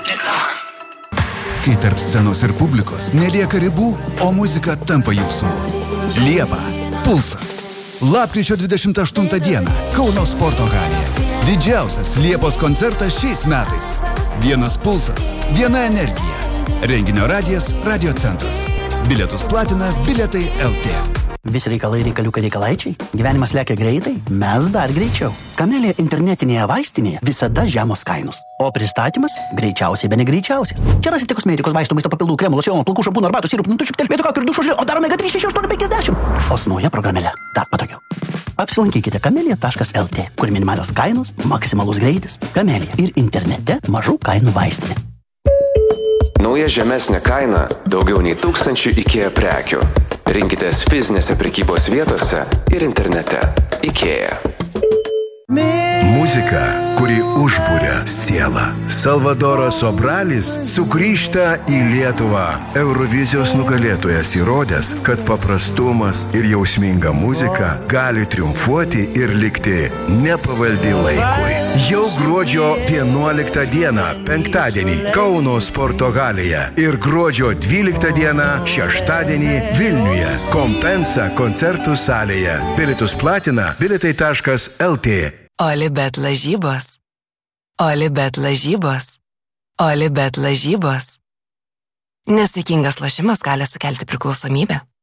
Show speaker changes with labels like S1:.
S1: Reklama.
S2: Kai tarp scenos ir publikos nelieka ribų, o muzika tampa jūsų. Liepa. Pulsas. Lapkričio 28 dieną Kauno sporto halėje. Didžiausias Liepos koncertas šiais metais. Vienas pulsas, viena energija. Renginio radijas, Radio centras. Bilietus platina Bilietai LT.
S3: Visi reikalai reikaliukai reikalaičiai. Gyvenimas lekia greitai, mes dar greičiau. Kamelija internetinėje vaistinėje visada žemos kainos. O pristatymas greičiausiai be negreičiausias. Čia rasite kosmetikos, vaistų, maisto papildų, kremų, locionų, plaukų šampūnų, arbatų, sirupų, nutučių, telpėtų kakų ir dušo žilio, o dar omega 3 6850. O su nauja programėle dar patogiau. Apsilankykite kamelija.lt, kur minimalios kainos, maksimalus greitis. Kamelija ir internete mažų kainų vaistinė.
S4: Nauja žemesnė kaina daugiau nei 1000 IKEA prekių. Rinkitės fizinėse prekybos vietose ir internete. IKEA.
S5: Muzika, kuri užburia sielą. Salvadoras Sobralis sugrįžta į Lietuvą. Eurovizijos nugalėtojas įrodęs, kad paprastumas ir jausminga muzika gali triumfuoti ir likti nepavaldi laikui. Jau gruodžio 11 dieną, penktadienį, Kauno sporto halėje ir gruodžio 12 dieną, šeštadienį, Vilniuje, Kompensa koncertų salėje. Bilietus platina bilietai.lt.
S6: Olibet lažybos. Olibet lažybos. Olibet lažybos. Nesaikingas lošimas gali sukelti priklausomybę.